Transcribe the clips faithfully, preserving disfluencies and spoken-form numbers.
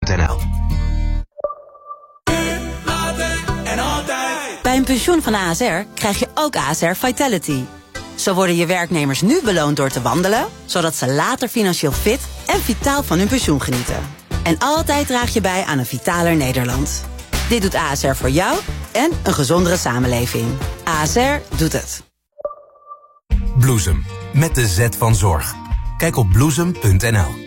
punt n l. Bij een pensioen van A S R krijg je ook A S R Vitality. Zo worden je werknemers nu beloond door te wandelen, zodat ze later financieel fit en vitaal van hun pensioen genieten. En altijd draag je bij aan een vitaler Nederland. Dit doet A S R voor jou en een gezondere samenleving. A S R doet het. Bloesem, met de Z van zorg. Kijk op bloesem punt n l.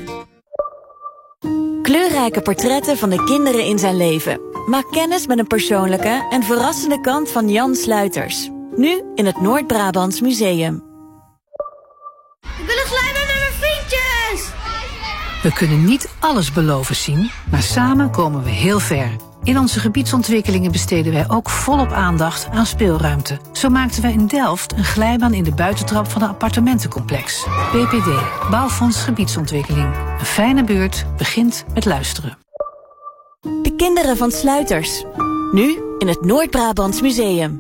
Kleurrijke portretten van de kinderen in zijn leven. Maak kennis met een persoonlijke en verrassende kant van Jan Sluiters. Nu in het Noord-Brabants Museum. Ik wil een glijbaan met mijn vriendjes! We kunnen niet alles beloven zien, maar samen komen we heel ver. In onze gebiedsontwikkelingen besteden wij ook volop aandacht aan speelruimte. Zo maakten wij in Delft een glijbaan in de buitentrap van een appartementencomplex. B P D, Bouwfonds Gebiedsontwikkeling. Een fijne buurt begint met luisteren. De kinderen van Sluiters. Nu in het Noord-Brabants Museum.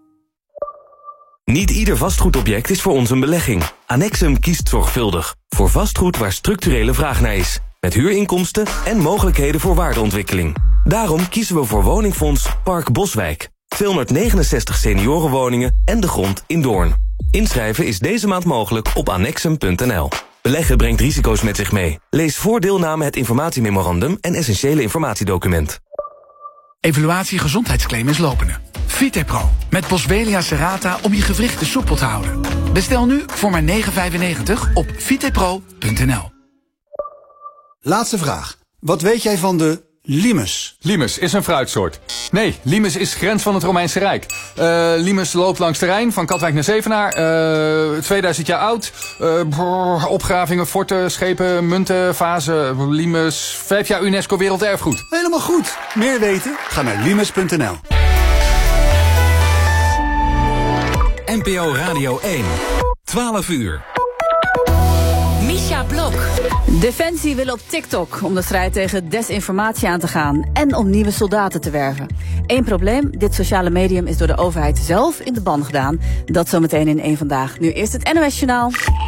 Niet ieder vastgoedobject is voor ons een belegging. Annexum kiest zorgvuldig voor vastgoed waar structurele vraag naar is. Met huurinkomsten en mogelijkheden voor waardeontwikkeling. Daarom kiezen we voor woningfonds Park Boswijk. tweehonderdnegenenzestig seniorenwoningen en de grond in Doorn. Inschrijven is deze maand mogelijk op annexum punt n l. Beleggen brengt risico's met zich mee. Lees voor deelname het informatiememorandum en essentiële informatiedocument. Evaluatie gezondheidsclaim is lopende. Vitepro met Boswellia serrata om je gewrichten soepel te houden. Bestel nu voor maar negen vijfennegentig op vitepro punt n l. Laatste vraag. Wat weet jij van de limes? Limes is een fruitsoort. Nee, limes is grens van het Romeinse Rijk. Uh, limes loopt langs de Rijn, van Katwijk naar Zevenaar. Uh, tweeduizend jaar oud. Uh, brrr, opgravingen, forten, schepen, munten, vazen. Limes, vijf jaar UNESCO Werelderfgoed. Helemaal goed. Meer weten? Ga naar limes punt n l. N P O Radio één. twaalf uur. Misha Blok. Defensie wil op TikTok om de strijd tegen desinformatie aan te gaan en om nieuwe soldaten te werven. Eén probleem, dit sociale medium is door de overheid zelf in de ban gedaan. Dat zometeen in één Vandaag. Nu eerst het N O S Journaal.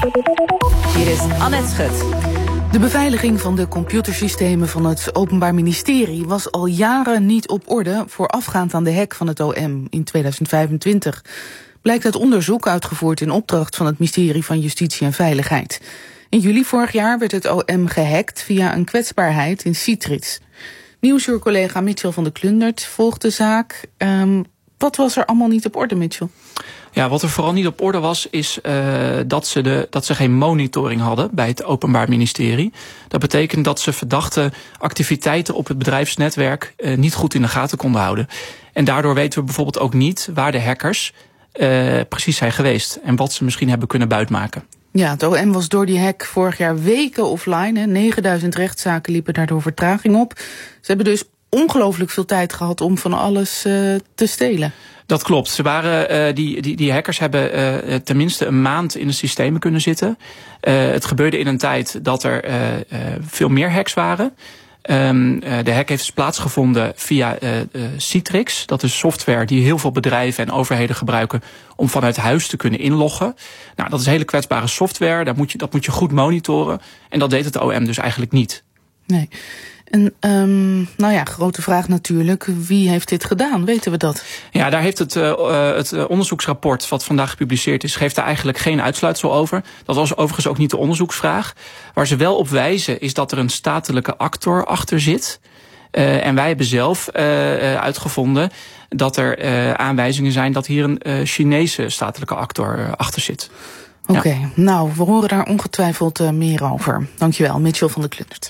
Hier is Annette Schut. De beveiliging van de computersystemen van het Openbaar Ministerie was al jaren niet op orde voorafgaand aan de hack van het O M in tweeduizend vijfentwintig. Blijkt uit onderzoek uitgevoerd in opdracht van het ministerie van Justitie en Veiligheid. In juli vorig jaar werd het O M gehackt via een kwetsbaarheid in Citrix. Nieuwsuur-collega Mitchell van de Klundert volgt de zaak. Um, wat was er allemaal niet op orde, Mitchell? Ja, wat er vooral niet op orde was, is uh, dat, ze de, dat ze geen monitoring hadden bij het Openbaar Ministerie. Dat betekent dat ze verdachte activiteiten op het bedrijfsnetwerk uh, niet goed in de gaten konden houden. En daardoor weten we bijvoorbeeld ook niet waar de hackers uh, precies zijn geweest en wat ze misschien hebben kunnen buitmaken. Ja, het O M was door die hack vorig jaar weken offline. Hè. negenduizend rechtszaken liepen daardoor vertraging op. Ze hebben dus ongelooflijk veel tijd gehad om van alles uh, te stelen. Dat klopt. Ze waren, uh, die, die, die hackers hebben uh, tenminste een maand in de systemen kunnen zitten. Uh, het gebeurde in een tijd dat er uh, uh, veel meer hacks waren. Um, uh, de hack heeft dus plaatsgevonden via uh, uh, Citrix. Dat is software die heel veel bedrijven en overheden gebruiken om vanuit huis te kunnen inloggen. Nou, dat is hele kwetsbare software. Dat moet je, dat moet je goed monitoren. En dat deed het O M dus eigenlijk niet. Nee. En um, nou ja, grote vraag natuurlijk. Wie heeft dit gedaan? Weten we dat? Ja, daar heeft het, uh, het onderzoeksrapport wat vandaag gepubliceerd is, geeft daar eigenlijk geen uitsluitsel over. Dat was overigens ook niet de onderzoeksvraag. Waar ze wel op wijzen is dat er een statelijke actor achter zit. Uh, en wij hebben zelf uh, uitgevonden dat er uh, aanwijzingen zijn dat hier een uh, Chinese statelijke actor uh, achter zit. Oké, okay, ja. Nou, we horen daar ongetwijfeld uh, meer over. Dankjewel, Mitchell van de Klundert.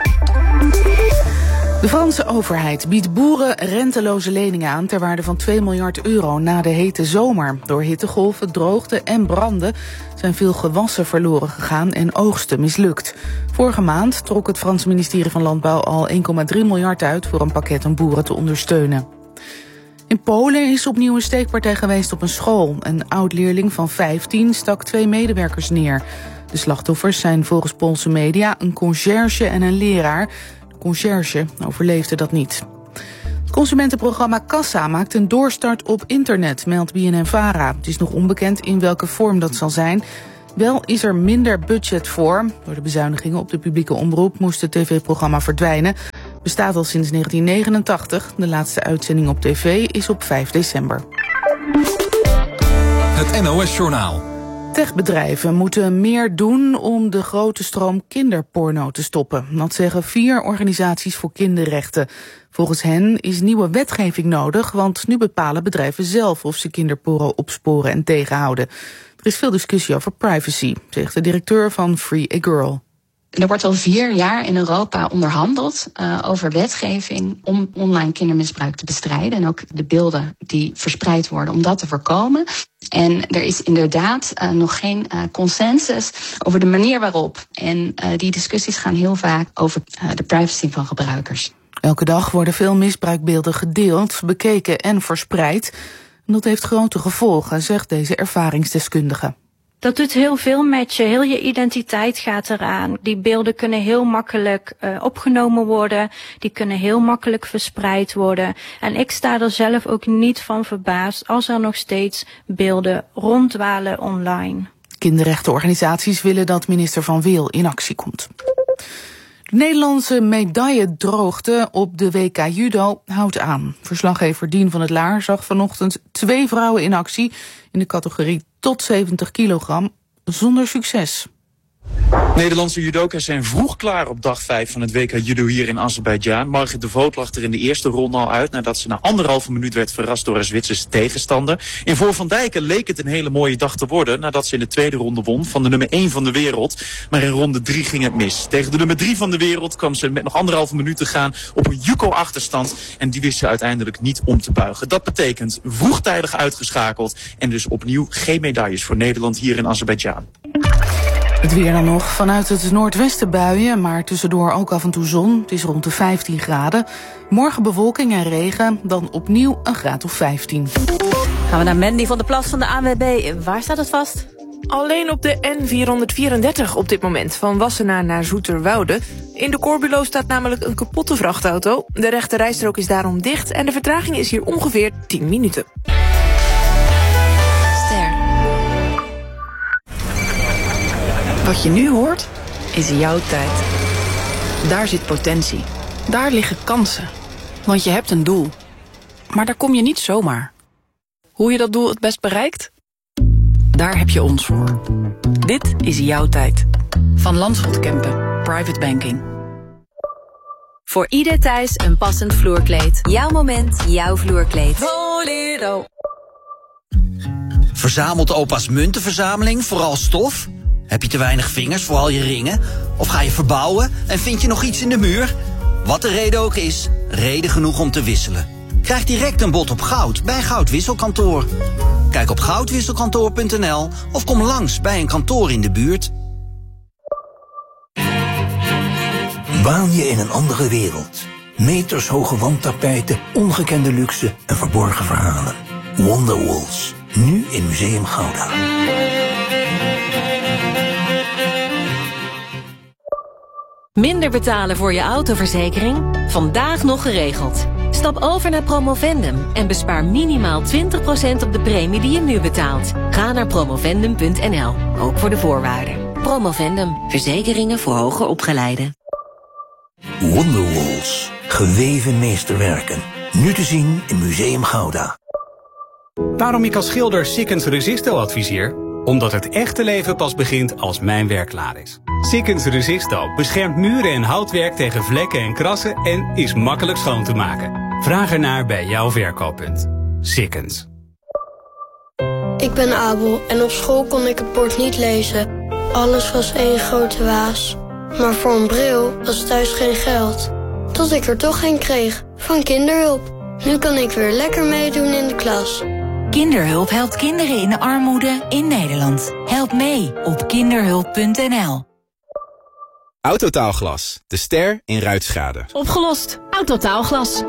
De Franse overheid biedt boeren renteloze leningen aan ter waarde van twee miljard euro na de hete zomer. Door hittegolven, droogte en branden zijn veel gewassen verloren gegaan en oogsten mislukt. Vorige maand trok het Franse ministerie van Landbouw al één komma drie miljard uit voor een pakket om boeren te ondersteunen. In Polen is opnieuw een steekpartij geweest op een school. Een oud-leerling van vijftien stak twee medewerkers neer. De slachtoffers zijn volgens Poolse media een conciërge en een leraar. De conciërge overleefde dat niet. Het consumentenprogramma Kassa maakt een doorstart op internet, meldt B N N Vara. Het is nog onbekend in welke vorm dat zal zijn. Wel is er minder budget voor. Door de bezuinigingen op de publieke omroep moest het tv-programma verdwijnen. Bestaat al sinds negentien negenentachtig. De laatste uitzending op tv is op vijf december. Het N O S-journaal. Techbedrijven moeten meer doen om de grote stroom kinderporno te stoppen. Dat zeggen vier organisaties voor kinderrechten. Volgens hen is nieuwe wetgeving nodig, want nu bepalen bedrijven zelf of ze kinderporno opsporen en tegenhouden. Er is veel discussie over privacy, zegt de directeur van Free a Girl. Er wordt al vier jaar in Europa onderhandeld uh, over wetgeving om online kindermisbruik te bestrijden. En ook de beelden die verspreid worden om dat te voorkomen. En er is inderdaad uh, nog geen uh, consensus over de manier waarop. En uh, die discussies gaan heel vaak over uh, de privacy van gebruikers. Elke dag worden veel misbruikbeelden gedeeld, bekeken en verspreid. En dat heeft grote gevolgen, zegt deze ervaringsdeskundige. Dat doet heel veel met je. Heel je identiteit gaat eraan. Die beelden kunnen heel makkelijk uh, opgenomen worden. Die kunnen heel makkelijk verspreid worden. En ik sta er zelf ook niet van verbaasd als er nog steeds beelden ronddwalen online. Kinderrechtenorganisaties willen dat minister Van Wil in actie komt. De Nederlandse medailledroogte op de W K Judo houdt aan. Verslaggever Dien van het Laar zag vanochtend twee vrouwen in actie in de categorie tot zeventig kilogram, zonder succes. Nederlandse judoka's zijn vroeg klaar op dag vijf van het W K Judo hier in Azerbeidzjan. Margit de Voot lag er in de eerste ronde al uit nadat ze na anderhalve minuut werd verrast door een Zwitserse tegenstander. In Voor van Dijken leek het een hele mooie dag te worden nadat ze in de tweede ronde won van de nummer één van de wereld. Maar in ronde drie ging het mis. Tegen de nummer drie van de wereld kwam ze met nog anderhalve minuut te gaan op een Juco achterstand. En die wist ze uiteindelijk niet om te buigen. Dat betekent vroegtijdig uitgeschakeld en dus opnieuw geen medailles voor Nederland hier in Azerbeidzjan. Het weer dan nog. Vanuit het noordwesten buien, maar tussendoor ook af en toe zon. Het is rond de vijftien graden. Morgen bewolking en regen, dan opnieuw een graad of vijftien. Gaan we naar Mandy van der Plas van de A N W B. Waar staat het vast? Alleen op de N vierhonderdvierendertig op dit moment, van Wassenaar naar Zoeterwoude. In de Corbulo staat namelijk een kapotte vrachtauto. De rechte rijstrook is daarom dicht en de vertraging is hier ongeveer tien minuten. Wat je nu hoort, is jouw tijd. Daar zit potentie. Daar liggen kansen. Want je hebt een doel. Maar daar kom je niet zomaar. Hoe je dat doel het best bereikt? Daar heb je ons voor. Dit is jouw tijd. Van Landschot Kempen. Private Banking. Voor ieder thuis een passend vloerkleed. Jouw moment, jouw vloerkleed. Bolero. Verzamelt opa's muntenverzameling vooral stof? Heb je te weinig vingers voor al je ringen? Of ga je verbouwen en vind je nog iets in de muur? Wat de reden ook is, reden genoeg om te wisselen. Krijg direct een bod op goud bij Goudwisselkantoor. Kijk op goudwisselkantoor punt n l of kom langs bij een kantoor in de buurt. Waan je in een andere wereld. Metershoge wandtapijten, ongekende luxe en verborgen verhalen. Wonderwalls, nu in Museum Gouda. Minder betalen voor je autoverzekering? Vandaag nog geregeld. Stap over naar Promovendum en bespaar minimaal twintig procent op de premie die je nu betaalt. Ga naar promovendum punt n l, ook voor de voorwaarden. Promovendum, verzekeringen voor hoger opgeleiden. Wonderwalls, geweven meesterwerken. Nu te zien in Museum Gouda. Waarom ik als schilder Sikkens Resisto adviseer? Omdat het echte leven pas begint als mijn werk klaar is. Sikkens Resisto beschermt muren en houtwerk tegen vlekken en krassen en is makkelijk schoon te maken. Vraag ernaar bij jouw verkooppunt. Sikkens. Ik ben Abel en op school kon ik het bord niet lezen. Alles was één grote waas. Maar voor een bril was thuis geen geld. Tot ik er toch een kreeg, van Kinderhulp. Nu kan ik weer lekker meedoen in de klas. Kinderhulp helpt kinderen in armoede in Nederland. Help mee op kinderhulp punt n l. Autotaalglas, de ster in ruitschade. Opgelost. Autotaalglas.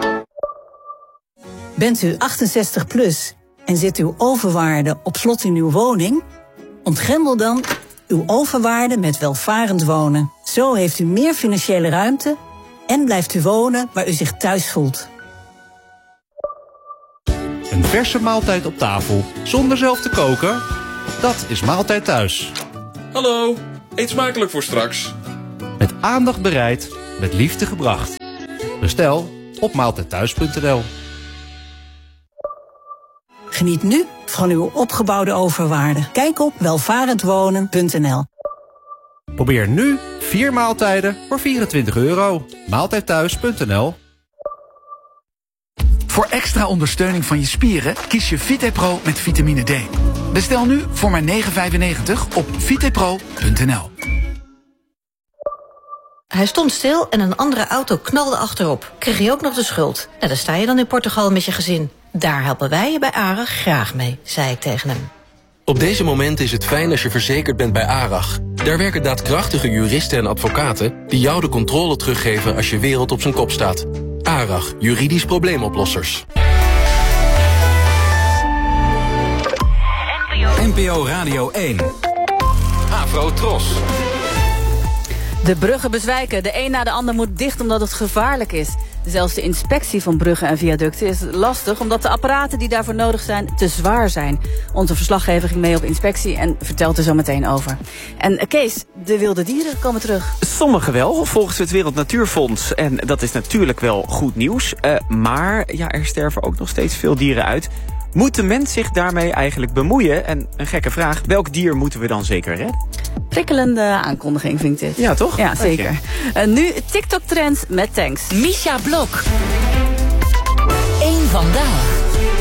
Bent u achtenzestig plus en zit uw overwaarde op slot in uw woning? Ontgrendel dan uw overwaarde met welvarend wonen. Zo heeft u meer financiële ruimte en blijft u wonen waar u zich thuis voelt. Een verse maaltijd op tafel, zonder zelf te koken? Dat is Maaltijd Thuis. Hallo, eet smakelijk voor straks. Met aandacht bereid, met liefde gebracht. Bestel op maaltijdthuis punt n l. Geniet nu van uw opgebouwde overwaarde. Kijk op welvarendwonen punt n l. Probeer nu vier maaltijden voor vierentwintig euro. maaltijdthuis punt n l. Voor extra ondersteuning van je spieren kies je VitePro met vitamine D. Bestel nu voor maar negen vijfennegentig op vitepro punt n l. Hij stond stil en een andere auto knalde achterop. Kreeg je ook nog de schuld? Nou, daar sta je dan in Portugal met je gezin. Daar helpen wij je bij ARAG graag mee, zei ik tegen hem. Op deze moment is het fijn als je verzekerd bent bij ARAG. Daar werken daadkrachtige juristen en advocaten die jou de controle teruggeven als je wereld op zijn kop staat. ARAG, juridisch probleemoplossers. N P O Radio één. Afro Tros. De bruggen bezwijken. De een na de ander moet dicht omdat het gevaarlijk is. Zelfs de inspectie van bruggen en viaducten is lastig omdat de apparaten die daarvoor nodig zijn te zwaar zijn. Onze verslaggever ging mee op inspectie en vertelt er zo meteen over. En Kees, de wilde dieren komen terug. Sommige wel, volgens het Wereld Natuurfonds. En dat is natuurlijk wel goed nieuws. Uh, maar ja, er sterven ook nog steeds veel dieren uit. Moet de mens zich daarmee eigenlijk bemoeien? En een gekke vraag, welk dier moeten we dan zeker redden? Prikkelende aankondiging vind ik dit. Ja, toch? Ja, zeker. Uh, nu TikTok-trends met Tanks. Misha Blok. Eén vandaag.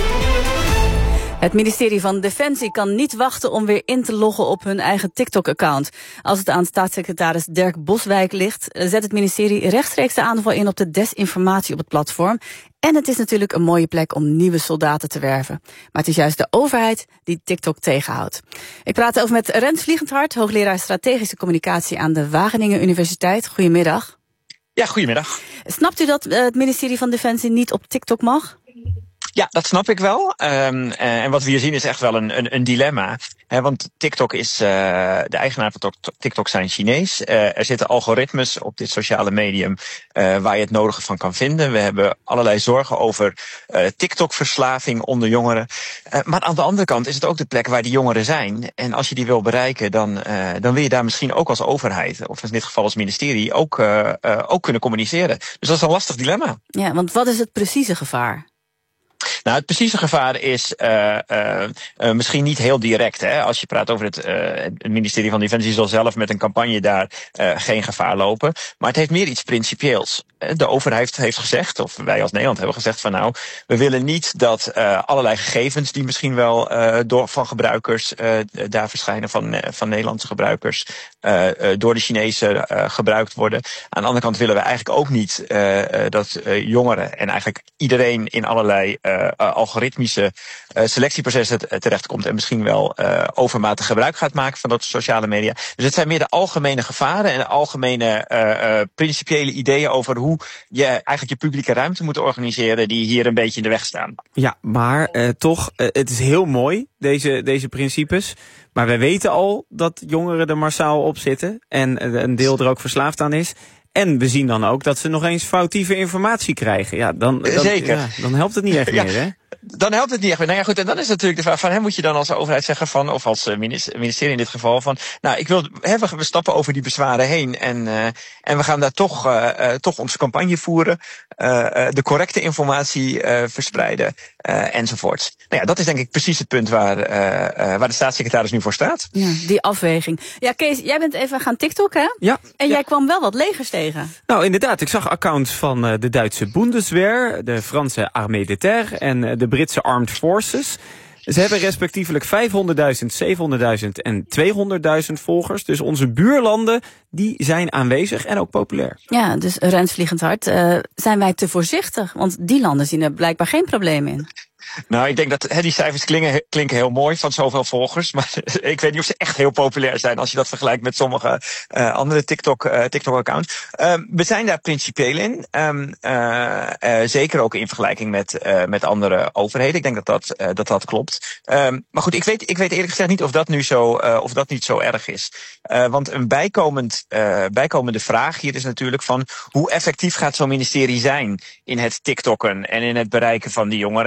Het ministerie van Defensie kan niet wachten om weer in te loggen op hun eigen TikTok-account. Als het aan staatssecretaris Dirk Boswijk ligt, zet het ministerie rechtstreeks de aanval in op de desinformatie op het platform. En het is natuurlijk een mooie plek om nieuwe soldaten te werven. Maar het is juist de overheid die TikTok tegenhoudt. Ik praat over met Rens Vliegendhart, hoogleraar strategische communicatie aan de Wageningen Universiteit. Goedemiddag. Ja, goedemiddag. Snapt u dat het ministerie van Defensie niet op TikTok mag? Ja, dat snap ik wel. Um, uh, en wat we hier zien is echt wel een, een, een dilemma. He, want TikTok is, uh, de eigenaar van TikTok zijn Chinees. Uh, er zitten algoritmes op dit sociale medium uh, waar je het nodige van kan vinden. We hebben allerlei zorgen over uh, TikTok-verslaving onder jongeren. Uh, maar aan de andere kant is het ook de plek waar die jongeren zijn. En als je die wil bereiken, dan, uh, dan wil je daar misschien ook als overheid, of in dit geval als ministerie, ook, uh, uh, ook kunnen communiceren. Dus dat is een lastig dilemma. Ja, want wat is het precieze gevaar? Nou, het precieze gevaar is uh, uh, uh, misschien niet heel direct. Hè. Als je praat over het, uh, het ministerie van Defensie zal zelf met een campagne daar uh, geen gevaar lopen. Maar het heeft meer iets principieels. De overheid heeft gezegd, of wij als Nederland hebben gezegd van nou, we willen niet dat uh, allerlei gegevens die misschien wel uh, door, van gebruikers uh, daar verschijnen, van, uh, van Nederlandse gebruikers, uh, uh, door de Chinezen uh, gebruikt worden. Aan de andere kant willen we eigenlijk ook niet uh, uh, dat uh, jongeren en eigenlijk iedereen in allerlei uh, uh, algoritmische uh, selectieprocessen terechtkomt en misschien wel uh, overmatig gebruik gaat maken van dat sociale media. Dus het zijn meer de algemene gevaren en de algemene uh, uh, principiële ideeën over hoe je eigenlijk je publieke ruimte moet organiseren die hier een beetje in de weg staan. Ja, maar uh, toch, uh, het is heel mooi, deze, deze principes. Maar we weten al dat jongeren er massaal op zitten en uh, een deel er ook verslaafd aan is. En we zien dan ook dat ze nog eens foutieve informatie krijgen. Ja, dan, dan, Zeker. Ja, dan helpt het niet echt ja. meer, hè? Dan helpt het niet echt meer. Nou ja, goed, en dan is natuurlijk de vraag van hem moet je dan als overheid zeggen van, of als ministerie in dit geval van, nou, ik wil, hè, we stappen over die bezwaren heen en, uh, en we gaan daar toch, uh, uh, toch onze campagne voeren, uh, uh, de correcte informatie uh, verspreiden, uh, enzovoorts. Nou ja, dat is denk ik precies het punt waar, uh, uh, waar de staatssecretaris nu voor staat. Ja, die afweging. Ja, Kees, jij bent even gaan TikTok, hè? Ja. En ja. jij kwam wel wat legers tegen. Nou, inderdaad. Ik zag accounts van uh, de Duitse Bundeswehr, de Franse Armée de Terre en uh, de Britse Armed Forces. Ze hebben respectievelijk vijfhonderdduizend, zevenhonderdduizend en tweehonderdduizend volgers. Dus onze buurlanden, die zijn aanwezig en ook populair. Ja, dus Rens Vliegendhart, uh, zijn wij te voorzichtig? Want die landen zien er blijkbaar geen probleem in. Nou, ik denk dat he, die cijfers klinken, klinken heel mooi van zoveel volgers. Maar ik weet niet of ze echt heel populair zijn als je dat vergelijkt met sommige uh, andere TikTok, uh, TikTok-accounts. Um, we zijn daar principieel in. Um, uh, uh, zeker ook in vergelijking met, uh, met andere overheden. Ik denk dat dat, uh, dat, dat klopt. Um, maar goed, ik weet, ik weet eerlijk gezegd niet of dat nu zo, uh, of dat niet zo erg is. Uh, want een bijkomend, uh, bijkomende vraag hier is natuurlijk van hoe effectief gaat zo'n ministerie zijn in het TikTokken en in het bereiken van die jongeren. Uh,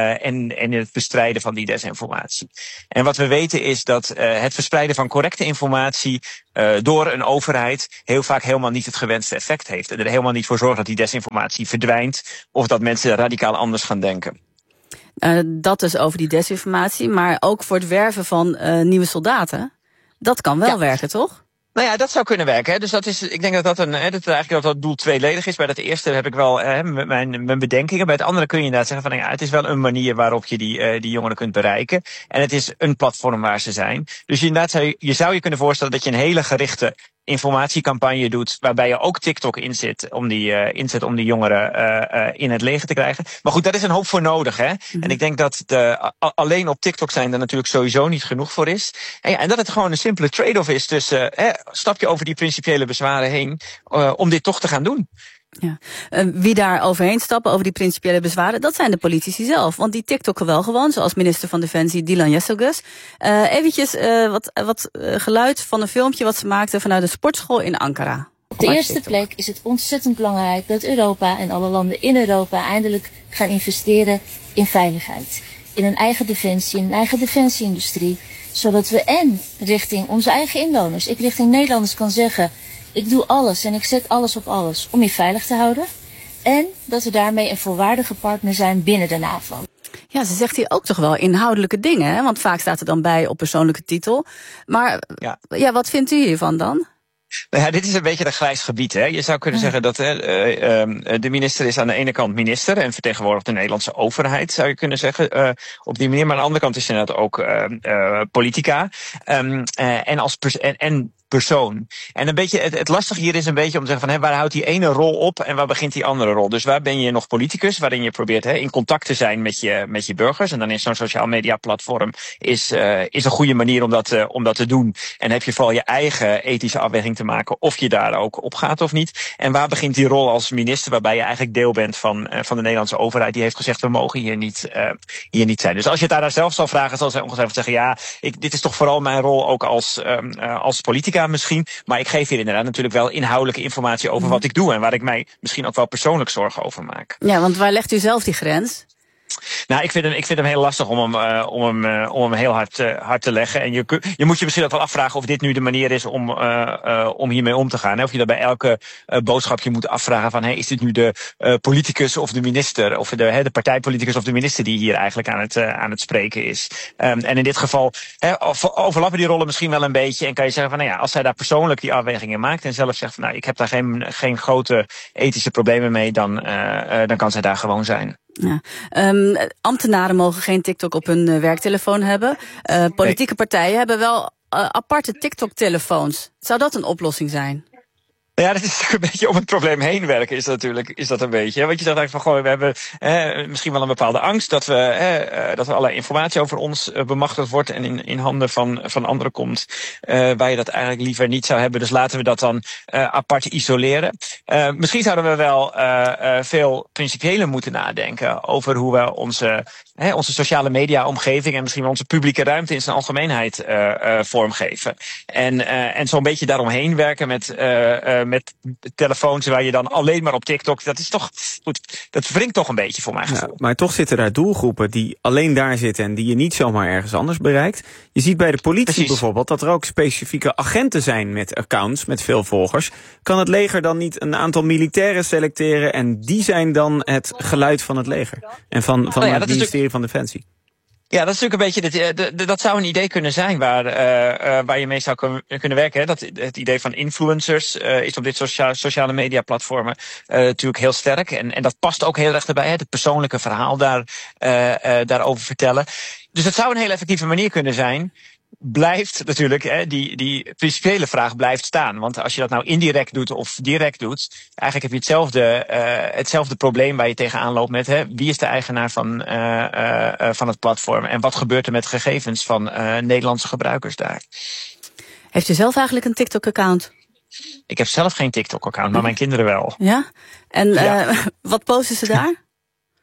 uh, en, en het bestrijden van die desinformatie. En wat we weten is dat uh, het verspreiden van correcte informatie uh, door een overheid heel vaak helemaal niet het gewenste effect heeft. En er helemaal niet voor zorgt dat die desinformatie verdwijnt of dat mensen radicaal anders gaan denken. Uh, dat dus over die desinformatie, maar ook voor het werven van uh, nieuwe soldaten. Dat kan wel ja. werken, toch? Nou ja, dat zou kunnen werken. Hè. Dus dat is, ik denk dat dat een, hè, dat eigenlijk dat dat doel tweeledig is. Bij dat eerste heb ik wel hè, mijn, mijn bedenkingen. Bij het andere kun je inderdaad zeggen van, ja, het is wel een manier waarop je die, uh, die jongeren kunt bereiken. En het is een platform waar ze zijn. Dus je, inderdaad zou je, je zou je kunnen voorstellen dat je een hele gerichte informatiecampagne doet, waarbij je ook TikTok inzet om die, uh, inzet om die jongeren uh, uh, in het leger te krijgen. Maar goed, daar is een hoop voor nodig, hè. Mm-hmm. En ik denk dat de, a, alleen op TikTok zijn er natuurlijk sowieso niet genoeg voor is. En, ja, en dat het gewoon een simpele trade-off is tussen uh, stap je over die principiële bezwaren heen uh, om dit toch te gaan doen. Ja. Uh, wie daar overheen stappen, over die principiële bezwaren, dat zijn de politici zelf. Want die TikTokken wel gewoon, zoals minister van Defensie Dilan Yeşilgöz. Uh, eventjes uh, wat, wat uh, geluid van een filmpje wat ze maakten vanuit een sportschool in Ankara. Op de eerste TikTok. plek is het ontzettend belangrijk dat Europa en alle landen in Europa eindelijk gaan investeren in veiligheid. In een eigen defensie, in een eigen defensieindustrie. Zodat we en richting onze eigen inwoners, ik richting Nederlanders kan zeggen, ik doe alles en ik zet alles op alles om je veilig te houden. En dat we daarmee een volwaardige partner zijn binnen de NAVO. Ja, ze zegt hier ook toch wel inhoudelijke dingen, hè? Want vaak staat er dan bij op persoonlijke titel. Maar ja, ja wat vindt u hiervan dan? Nou ja, dit is een beetje een grijs gebied, hè. Je zou kunnen zeggen dat uh, uh, de minister is aan de ene kant minister en vertegenwoordigt de Nederlandse overheid, zou je kunnen zeggen, uh, op die manier. Maar aan de andere kant is ze inderdaad ook uh, uh, politica. Um, uh, en als pers- en, en persoon. En een beetje, het, het lastige hier is een beetje om te zeggen van, hè, waar houdt die ene rol op en waar begint die andere rol? Dus waar ben je nog politicus, waarin je probeert hè, in contact te zijn met je, met je burgers. En dan is zo'n sociaal media platform is, uh, is een goede manier om dat, uh, om dat te doen. En heb je vooral je eigen ethische afweging te maken of je daar ook op gaat of niet. En waar begint die rol als minister, waarbij je eigenlijk deel bent van, uh, van de Nederlandse overheid. Die heeft gezegd, we mogen hier niet, uh, hier niet zijn. Dus als je het daar zelf zal vragen, zal zij ongetwijfeld zeggen, ja, ik, dit is toch vooral mijn rol ook als, um, uh, als politica misschien, maar ik geef hier inderdaad natuurlijk wel inhoudelijke informatie over wat ik doe en waar ik mij misschien ook wel persoonlijk zorgen over maak. Ja, want waar legt u zelf die grens? Nou, ik vind hem, ik vind hem heel lastig om hem, uh, om hem, uh, om hem heel hard, uh, hard te leggen. En je, je moet je misschien ook wel afvragen of dit nu de manier is om, uh, uh, om hiermee om te gaan. Hè? Of je dat bij elke uh, boodschapje moet afvragen van, hey, is dit nu de uh, politicus of de minister, of de, hè, de partijpoliticus of de minister die hier eigenlijk aan het, uh, aan het spreken is. Um, en in dit geval hè, overlappen die rollen misschien wel een beetje en kan je zeggen van, nou ja, als zij daar persoonlijk die afwegingen maakt en zelf zegt van, nou, ik heb daar geen, geen grote ethische problemen mee, dan, uh, uh, dan kan zij daar gewoon zijn. Ja. Um, ambtenaren mogen geen TikTok op hun uh, werktelefoon hebben. Uh, politieke nee. partijen hebben wel uh, aparte TikTok-telefoons. Zou dat een oplossing zijn? Ja, dat is natuurlijk een beetje om het probleem heen werken, is dat natuurlijk, is dat een beetje. Want je zegt eigenlijk van, goh, we hebben eh, misschien wel een bepaalde angst dat we, eh, dat er allerlei informatie over ons uh, bemachtigd wordt en in, in handen van, van anderen komt, uh, waar je dat eigenlijk liever niet zou hebben. Dus laten we dat dan uh, apart isoleren. Uh, misschien zouden we wel uh, uh, veel principiëler moeten nadenken over hoe we onze, hè, onze sociale media omgeving en misschien wel onze publieke ruimte in zijn algemeenheid uh, uh, vormgeven. En, uh, en zo'n beetje daaromheen werken met uh, uh, met telefoons waar je dan alleen maar op TikTok, dat is toch goed, dat wringt toch een beetje voor mijn gevoel. Ja, maar toch zitten daar doelgroepen die alleen daar zitten en die je niet zomaar ergens anders bereikt. Je ziet bij de politie Precies. bijvoorbeeld dat er ook specifieke agenten zijn met accounts, met veel volgers. Kan het leger dan niet een aantal militairen selecteren en die zijn dan het geluid van het leger en van, van oh ja, het ministerie de... van Defensie? Ja, dat is natuurlijk een beetje, de, de, dat zou een idee kunnen zijn waar, uh, uh, waar je mee zou kun, kunnen werken. Hè. Dat, het idee van influencers uh, is op dit socia- sociale media platformen uh, natuurlijk heel sterk. En, en dat past ook heel erg erbij, hè. Het persoonlijke verhaal daar, uh, uh, daarover vertellen. Dus het zou een heel effectieve manier kunnen zijn. Blijft natuurlijk, hè, die, die principiële vraag blijft staan. Want als je dat nou indirect doet of direct doet, eigenlijk heb je hetzelfde, uh, hetzelfde probleem waar je tegenaan loopt met, hè, wie is de eigenaar van, uh, uh, van het platform en wat gebeurt er met gegevens van uh, Nederlandse gebruikers daar. Heeft u zelf eigenlijk een TikTok-account? Ik heb zelf geen TikTok-account, maar mijn kinderen wel. Ja? En uh, ja. wat posten ze daar?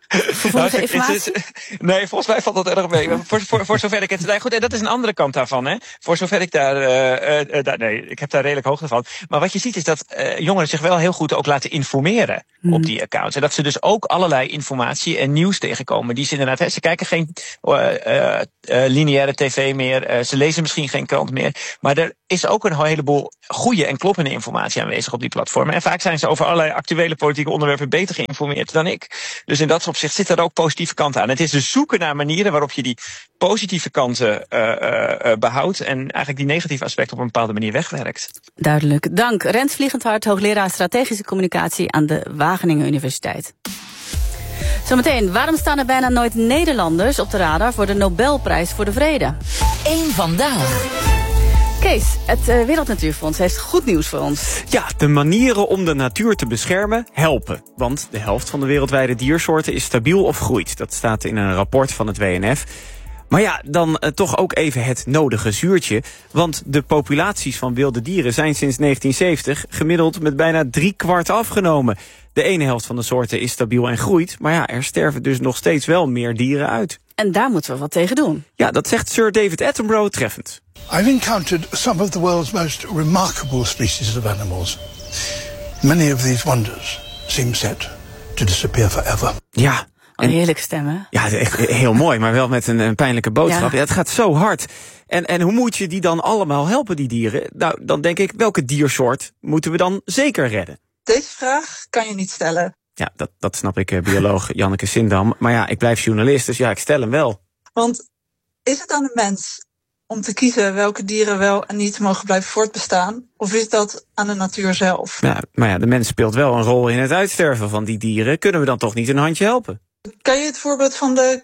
Vervolgens informatie? Nee, volgens mij valt dat erg mee. Voor, voor, voor zover ik het... Nee, goed, en dat is een andere kant daarvan. Hè. Voor zover ik daar, uh, uh, daar... Nee, ik heb daar redelijk hoogte van. Maar wat je ziet is dat uh, jongeren zich wel heel goed ook laten informeren hmm. op die accounts. En dat ze dus ook allerlei informatie en nieuws tegenkomen. Die ze inderdaad... Hè, ze kijken geen uh, uh, uh, lineaire tv meer. Uh, ze lezen misschien geen krant meer. Maar er is ook een heleboel goede en kloppende informatie aanwezig op die platformen. En vaak zijn ze over allerlei actuele politieke onderwerpen beter geïnformeerd dan ik. Dus in dat opzicht zit er ook positieve kanten aan. Het is dus zoeken naar manieren waarop je die positieve kanten uh, uh, behoudt en eigenlijk die negatieve aspecten op een bepaalde manier wegwerkt. Duidelijk. Dank. Rens Vliegendhart, hoogleraar strategische communicatie aan de Wageningen Universiteit. Zometeen, waarom staan er bijna nooit Nederlanders op de radar voor de Nobelprijs voor de Vrede? Eén vandaag. Kees, het uh, Wereldnatuurfonds heeft goed nieuws voor ons. Ja, de manieren om de natuur te beschermen helpen. Want de helft van de wereldwijde diersoorten is stabiel of groeit. Dat staat in een rapport van het W N F. Maar ja, dan uh, toch ook even het nodige zuurtje. Want de populaties van wilde dieren zijn sinds negentien zeventig gemiddeld met bijna drie kwart afgenomen. De ene helft van de soorten is stabiel en groeit. Maar ja, er sterven dus nog steeds wel meer dieren uit. En daar moeten we wat tegen doen. Ja, dat zegt Sir David Attenborough treffend. I've encountered some of the world's most remarkable species of animals. Many of these wonders seem set to disappear forever. Ja. Een heerlijke stem, hè? Ja, echt heel mooi, maar wel met een, een pijnlijke boodschap. Ja. Ja, het gaat zo hard. En, en hoe moet je die dan allemaal helpen, die dieren? Nou, dan denk ik, welke diersoort moeten we dan zeker redden? Deze vraag kan je niet stellen. Ja, dat, dat snap ik, bioloog Janneke Sindam. Maar ja, ik blijf journalist, dus ja, ik stel hem wel. Want is het aan de mens om te kiezen welke dieren wel en niet mogen blijven voortbestaan? Of is dat aan de natuur zelf? Ja, maar ja, de mens speelt wel een rol in het uitsterven van die dieren. Kunnen we dan toch niet een handje helpen? Ken je het voorbeeld van de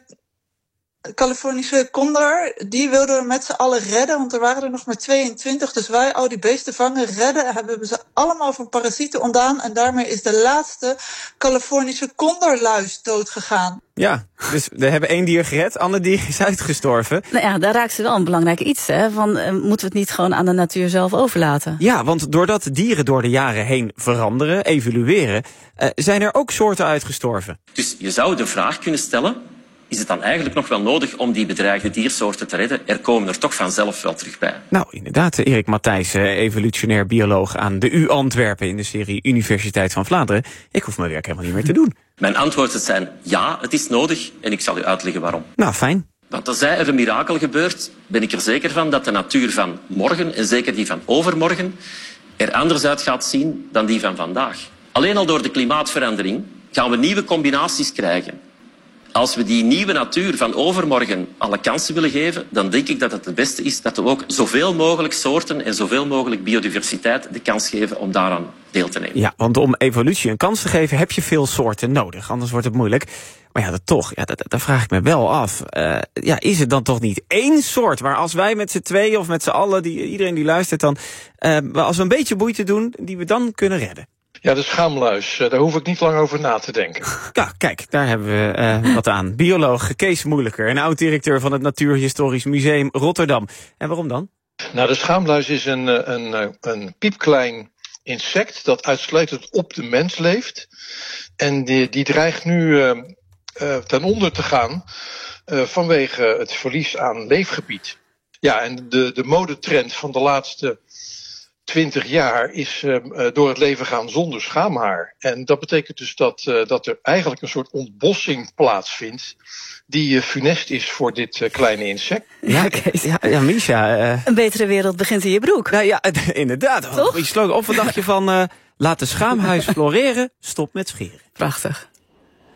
Californische condor? Die wilden we met z'n allen redden, want er waren er nog maar tweeëntwintig. Dus wij al die beesten vangen, redden, hebben we ze allemaal van parasieten ontdaan. En daarmee is de laatste Californische condorluis doodgegaan. Ja, dus we hebben één dier gered, ander dier is uitgestorven. Nou ja, daar raakt ze wel een belangrijk iets, hè? Van, uh, moeten we het niet gewoon aan de natuur zelf overlaten? Ja, want doordat dieren door de jaren heen veranderen, evolueren, uh, zijn er ook soorten uitgestorven. Dus je zou de vraag kunnen stellen, is het dan eigenlijk nog wel nodig om die bedreigde diersoorten te redden? Er komen er toch vanzelf wel terug bij. Nou, inderdaad, Erik Matthijs, evolutionair bioloog aan de U Antwerpen in de serie Universiteit van Vlaanderen. Ik hoef mijn werk helemaal niet meer te doen. Mijn antwoorden zijn ja, het is nodig en ik zal u uitleggen waarom. Nou, fijn. Want tenzij er een mirakel gebeurt, ben ik er zeker van dat de natuur van morgen, en zeker die van overmorgen, er anders uit gaat zien dan die van vandaag. Alleen al door de klimaatverandering gaan we nieuwe combinaties krijgen. Als we die nieuwe natuur van overmorgen alle kansen willen geven, dan denk ik dat het het beste is dat we ook zoveel mogelijk soorten en zoveel mogelijk biodiversiteit de kans geven om daaraan deel te nemen. Ja, want om evolutie een kans te geven heb je veel soorten nodig, anders wordt het moeilijk. Maar ja, dat toch, ja, dat, dat vraag ik me wel af. Uh, ja, is het dan toch niet één soort waar als wij met z'n tweeën of met z'n allen, die, iedereen die luistert dan, uh, als we een beetje moeite doen, die we dan kunnen redden? Ja, de schaamluis, daar hoef ik niet lang over na te denken. Ja, kijk, daar hebben we uh, wat aan. Bioloog Kees Moeilijker en oud-directeur van het Natuurhistorisch Museum Rotterdam. En waarom dan? Nou, de schaamluis is een, een, een piepklein insect dat uitsluitend op de mens leeft. En die, die dreigt nu uh, uh, ten onder te gaan uh, vanwege het verlies aan leefgebied. Ja, en de, de modetrend van de laatste twintig jaar is uh, door het leven gaan zonder schaamhaar. En dat betekent dus dat, uh, dat er eigenlijk een soort ontbossing plaatsvindt die uh, funest is voor dit uh, kleine insect. Ja, ja, ja Misha. Uh... Een betere wereld begint in je broek. Nou ja, inderdaad. Toch? Je sloot op, wat dacht je van uh, laat de schaamhuis floreren, stop met scheren. Prachtig.